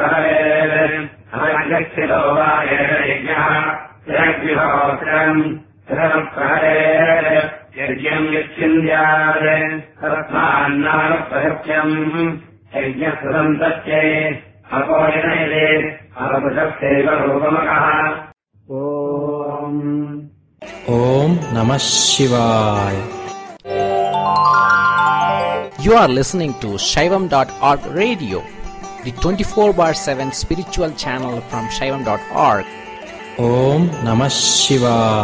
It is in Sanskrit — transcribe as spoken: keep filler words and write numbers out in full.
प्रहरेक्षितो वा यज्ञः यज्ञहोत्रम् प्रहरे यज्ञम् यच्छिन्द्यात् तस्मान्नाप्रहत्यम् यज्ञकृतम् तस्यै अपोयनैले अपृषक्तेव रूपमकः Om Namah Shivaya. You are listening to Shaivam dot org radio, the twenty-four bar seven spiritual channel from Shaivam dot org. Om Namah Shivaya.